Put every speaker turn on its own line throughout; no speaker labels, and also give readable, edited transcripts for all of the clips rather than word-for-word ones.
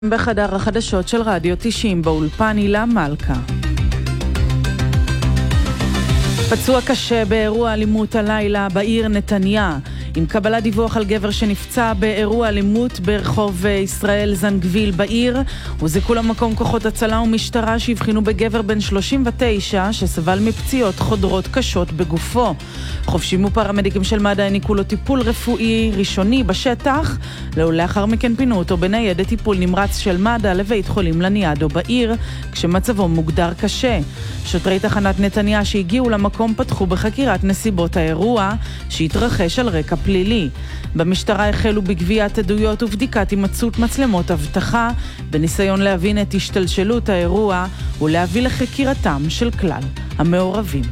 בחדר החדשות של רדיו 90 באולפן הילה מלכה. פצוע קשה באירוע אלימות הלילה בעיר נתניה, עם קבלת דיווח על גבר שנפצע באירוע אלימות ברחוב ישראל זנגוויל בעיר, הוזעקו למקום כוחות הצלה ומשטרה שהבחינו בגבר בן 39 שסבל מפציעות חודרות קשות בגופו. חובשים ופרמדיקים של מד"א העניקו לו טיפול רפואי ראשוני בשטח, לאחר מכן פינו אותו בניידת טיפול נמרץ של מד"א לבית חולים לניאדו בעיר, כשמצבו מוגדר קשה. שוטרי תחנת נתניה שהגיעו למקום פתחו בחקירת נסיבות האירוע שהתרחש על רקע פלילי. במשטרה החלו בגביית עדויות ובדיקת הימצאות מצלמות אבטחה, בניסיון להבין את השתלשלות האירוע ולהביא לחקירתם של כלל המעורבים.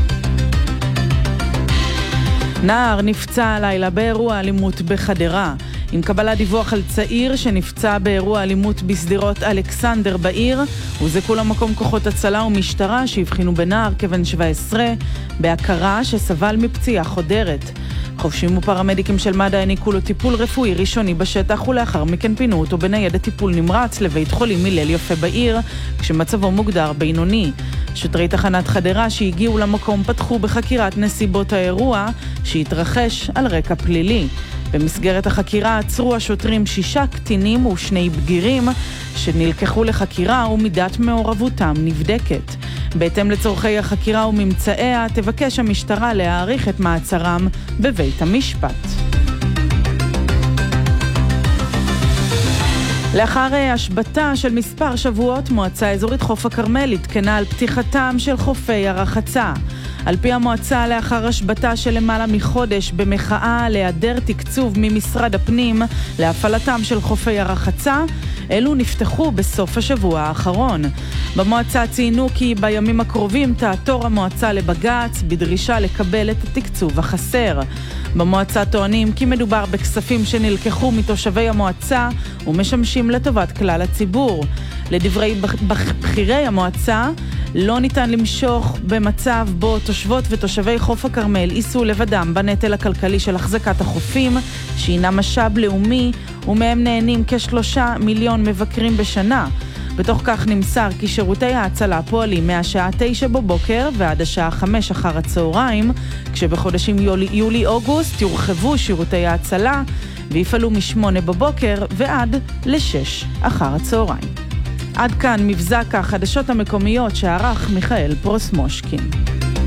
נער נפצע הלילה באירוע אלימות בחדרה. עם קבלת דיווח על צעיר שנפצע באירוע אלימות בסדירות אלכסנדר בעיר, הוזעקו למקום כוחות הצלה ומשטרה שהבחינו בנער כבן 17 בהכרה שסבל מפציעה חודרת. חובשים ופרמדיקים של מד"א העניקו לו טיפול רפואי ראשוני בשטח, ולאחר מכן פינו אותו בניידת טיפול נמרץ לבית חולים הלל יפה בעיר, כשמצבו מוגדר בינוני. שוטרי תחנת חדרה שהגיעו למקום פתחו בחקירת נסיבות האירוע שהתרחש על רקע פלילי. במסגרת החקירה עצרו השוטרים 6 קטינים ו2 בגירים שנלקחו לחקירה ומידת מעורבותם נבדקת. בהתאם לצורכי החקירה וממצאיה תבקש המשטרה להאריך את מעצרם בבית המשפט. לאחר השבתה של מספר שבועות, מועצה אזורית חוף הכרמל התקנה על פתיחתם של חופי הרחצה. על פי המועצה, לאחר השבתה של למעלה מחודש במחאה להיעדר תקצוב ממשרד הפנים להפעלתם של חופי הרחצה, אלו נפתחו בסוף השבוע האחרון. במועצה ציינו כי בימים הקרובים תעתור המועצה לבג"ץ בדרישה לקבל את התקצוב החסר. במועצה טוענים כי מדובר בכספים שנלקחו מתושבי המועצה ומשמשים לטובת כלל הציבור. לדברי בכירי המועצה, לא ניתן למשוך במצב בו תושבות ותושבי חוף הכרמל יישאו לבדם בנטל הכלכלי של החזקת החופים, שהינה משאב לאומי ומהם נהנים כ3 מיליון מבקרים בשנה. בתוך כך נמסר כי שירותי ההצלה פועלים מהשעה 9 בבוקר ועד השעה 5 אחר הצהריים, כשבחודשים יולי-אוגוסט יורחבו שירותי ההצלה ויפעלו מ8 בבוקר ועד ל6 אחר הצהריים. עד כאן מבזק החדשות המקומיות שערך מיכאל פרוסמושקין.